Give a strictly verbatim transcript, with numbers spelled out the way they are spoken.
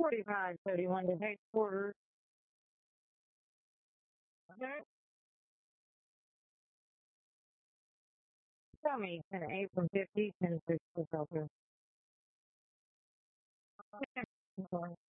forty-five thirty-one to take quarters. Okay. Tell me, ten eight from fifty, ten six for Celsius. Okay.